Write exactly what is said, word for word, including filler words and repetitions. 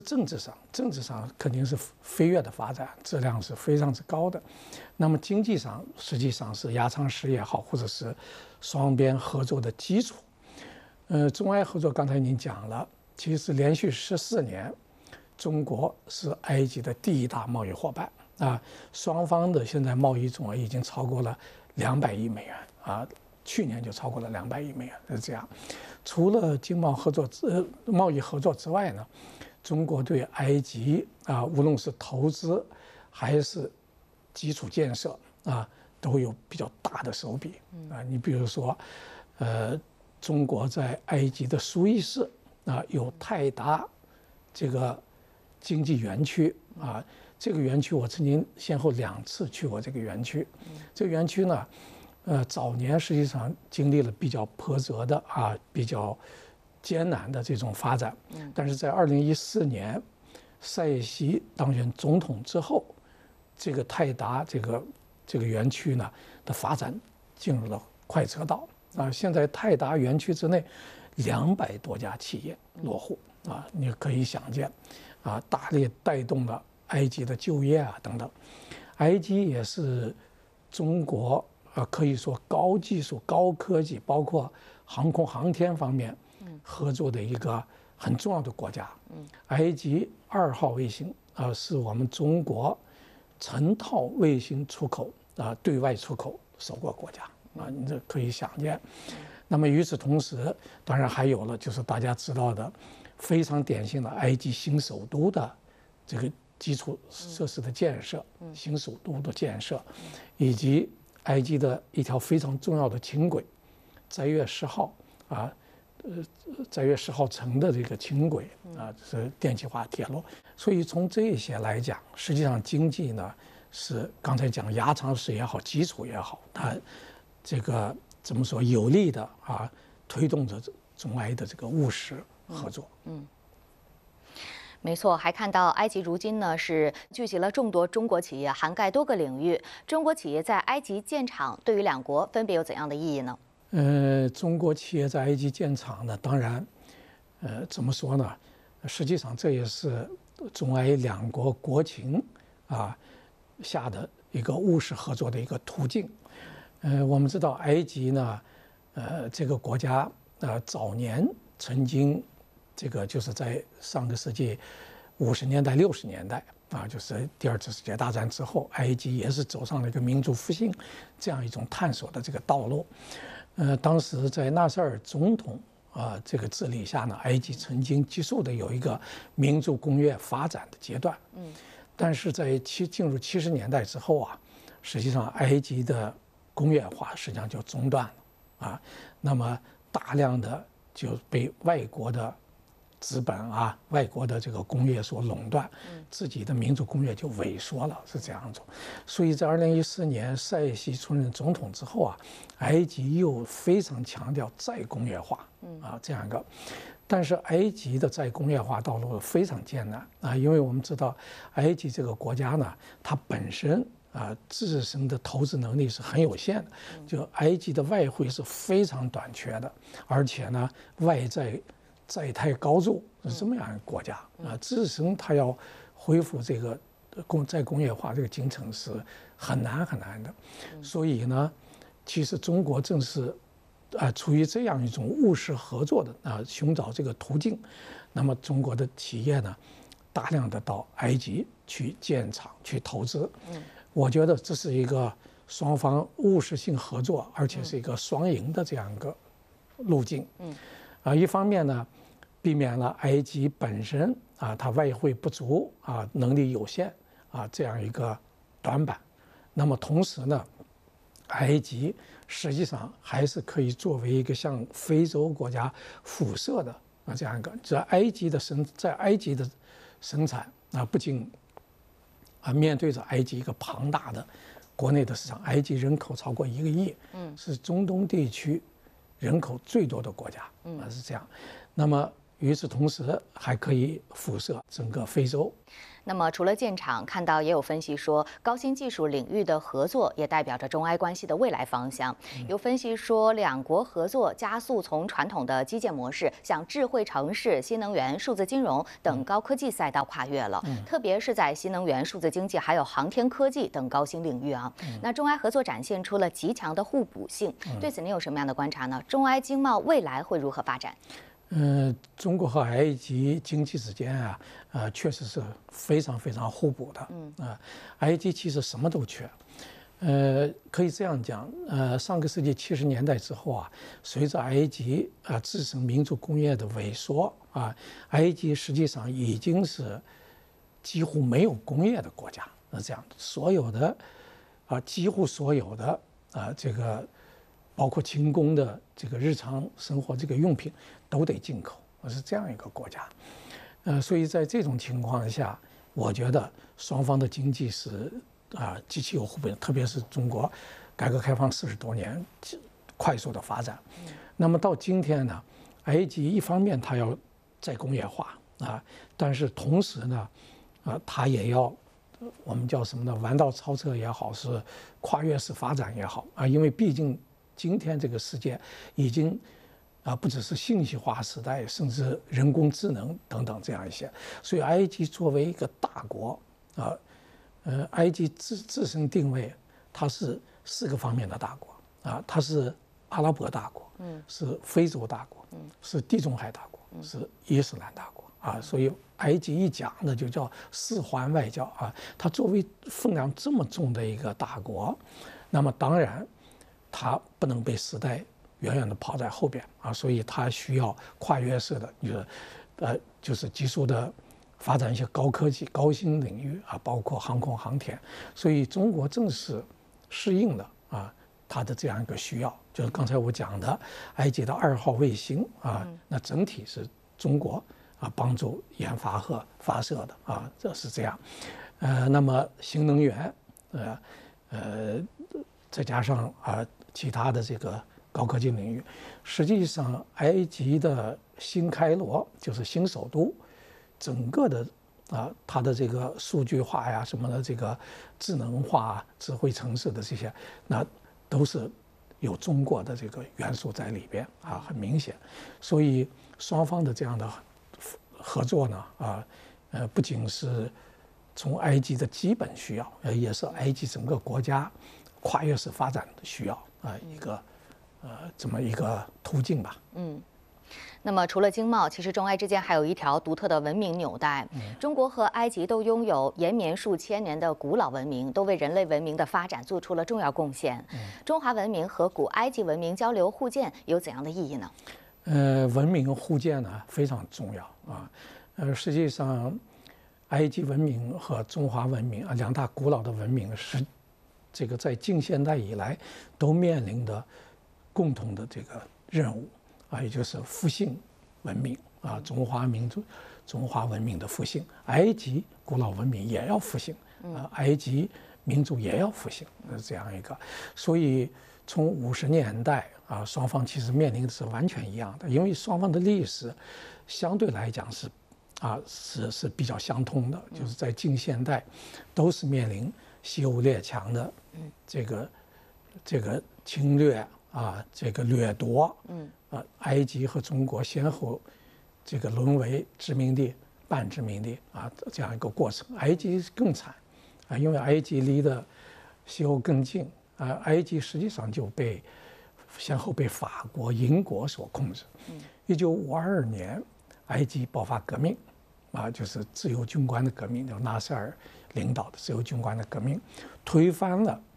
政治上，政治上肯定是飞跃的发展，质量是非常之高的。那么经济上，实际上是亚常识也好，或者是双边合作的基础。呃，中埃合作刚才您讲了，其实连续十四年，中国是埃及的第一大贸易伙伴啊，双方的现在贸易总额已经超过了两百亿美元啊，去年就超过了两百亿美元，是这样。除了经贸合作、呃贸易合作之外呢，中国对埃及啊，无论是投资还是基础建设啊，都有比较大的手笔啊。你比如说，呃，中国在埃及的苏伊士啊有泰达这个经济园区啊，这个园区我曾经先后两次去过这个园区。这个园区呢，呃，早年实际上经历了比较波折的啊，比较艰难的这种发展，但是在二零一四年，塞西当选总统之后，这个泰达这个这个园区呢的发展进入了快车道啊。现在泰达园区之内，两百多家企业落户啊，你可以想见，啊，大力带动了埃及的就业啊等等。埃及也是中国啊，可以说高技术、高科技，包括航空航天方面合作的一个很重要的国家。埃及二号卫星啊，是我们中国成套卫星出口啊对外出口首个国家啊，你这可以想见。那么与此同时，当然还有了就是大家知道的非常典型的埃及新首都的这个基础设施的建设，新首都的建设，以及埃及的一条非常重要的轻轨，斋月十号啊，呃，斋月十号城的这个轻轨啊，是电气化铁路。所以从这些来讲，实际上经济呢是刚才讲亚常识也好，基础也好，它这个怎么说有力的啊，推动着中埃的这个务实合作。 嗯。嗯没错，还看到埃及如今呢是聚集了众多中国企业，涵盖多个领域。中国企业在埃及建厂，对于两国分别有怎样的意义呢？ 呃，中国企业在埃及建厂呢，当然，呃，怎么说呢？实际上这也是中埃两国国情啊下的一个务实合作的一个途径。呃，我们知道埃及呢，呃，这个国家呃早年曾经。这个就是在上个世纪五十年代、六十年代啊，就是第二次世界大战之后，埃及也是走上了一个民族复兴这样一种探索的这个道路。呃，当时在纳赛尔总统啊这个治理下呢，埃及曾经急速的有一个民族工业发展的阶段。嗯，但是在七进入七十年代之后啊，实际上埃及的工业化实际上就中断了啊，那么大量的就被外国的资本啊，外国的这个工业所垄断，自己的民族工业就萎缩了，是这样一种。所以在二零一四年塞西出任总统之后啊，埃及又非常强调再工业化，啊这样一个。但是埃及的再工业化道路非常艰难啊，因为我们知道埃及这个国家呢，它本身啊自身的投资能力是很有限的，就埃及的外汇是非常短缺的，而且呢外债债台高筑是这么样一个国家啊，自身它要恢复这个工再工业化这个进程是很难很难的，所以呢，其实中国正是啊处于这样一种务实合作的啊寻找这个途径，那么中国的企业呢，大量的到埃及去建厂去投资，我觉得这是一个双方务实性合作，而且是一个双赢的这样一个路径。嗯，啊，一方面呢，避免了埃及本身啊它外汇不足啊能力有限啊这样一个短板，那么同时呢，埃及实际上还是可以作为一个向非洲国家辐射的啊这样一个，在埃及的生在埃及的生产啊不仅啊面对着埃及一个庞大的国内的市场，埃及人口超过一个亿，嗯，是中东地区人口最多的国家，啊是这样。那么与此同时还可以辐射整个非洲。 那么，除了建厂，看到也有分析说，高新技术领域的合作也代表着中埃关系的未来方向。有分析说，两国合作加速从传统的基建模式向智慧城市、新能源、数字金融等高科技赛道跨越了，嗯、特别是在新能源、数字经济还有航天科技等高新领域啊。嗯、那中埃合作展现出了极强的互补性。嗯、对此，您有什么样的观察呢？中埃经贸未来会如何发展？ 嗯，中国和埃及经济之间啊，呃，确实是非常非常互补的。嗯啊，埃及其实什么都缺，呃，可以这样讲，呃，上个世纪七十年代之后啊，随着埃及啊自身民族工业的萎缩啊，埃及实际上已经是几乎没有工业的国家。那这样，所有的啊，几乎所有的啊，这个。包括轻工的这个日常生活这个用品都得进口，是这样一个国家，呃，所以在这种情况下，我觉得双方的经济是啊极其有互补，特别是中国改革开放四十多年快速的发展，那么到今天呢，埃及一方面它要再工业化啊，但是同时呢，啊它也要我们叫什么呢？弯道超车也好，是跨越式发展也好啊，因为毕竟。今天这个世界已经啊不只是信息化时代，甚至人工智能等等这样一些，所以埃及作为一个大国啊，呃，埃及自自身定位，它是四个方面的大国啊，它是阿拉伯大国，嗯，是非洲大国，嗯，是地中海大国，是伊斯兰大国啊，所以埃及一讲呢就叫四环外交啊，它作为分量这么重的一个大国，那么当然。它不能被时代远远地跑在后边啊，所以它需要跨越式的，就是，呃，就是急速的发展一些高科技、高新领域啊，包括航空航天。所以中国正是适应了啊它的这样一个需要，就是刚才我讲的埃及的二号卫星啊，那整体是中国啊帮助研发和发射的啊，这是这样。呃，那么新能源，呃，呃，再加上啊。其他的这个高科技领域，实际上埃及的新开罗就是新首都，整个的啊，它的这个数据化呀什么的，这个智能化、智慧城市的这些，那都是有中国的这个元素在里边啊，很明显。所以双方的这样的合作呢，啊，呃，不仅是从埃及的基本需要，呃，也是埃及整个国家跨越式发展的需要。啊，一个，呃，这么一个途径吧。 嗯，那么除了经贸，其实中埃之间还有一条独特的文明纽带。嗯、中国和埃及都拥有延绵数千年的古老文明，都为人类文明的发展做出了重要贡献。嗯、中华文明和古埃及文明交流互鉴有怎样的意义呢？ 呃，文明互鉴呢非常重要啊。呃，实际上，埃及文明和中华文明啊两大古老的文明是。这个在近现代以来都面临的共同的这个任务啊，也就是复兴文明啊，中华民族、中华文明的复兴。埃及古老文明也要复兴啊，埃及民族也要复兴，是这样一个。所以从五十年代啊，双方其实面临的是完全一样的，因为双方的历史相对来讲是啊是是比较相通的，就是在近现代都是面临。西欧列强的这个这个侵略啊，这个掠夺，嗯，啊，埃及和中国先后这个沦为殖民地、半殖民地啊，这样一个过程。埃及更惨啊，因为埃及离的西欧更近啊，埃及实际上就被先后被法国、英国所控制。一九五二年，埃及爆发革命，啊，就是自由军官的革命，叫纳赛尔领导的自由军官的革命，推翻了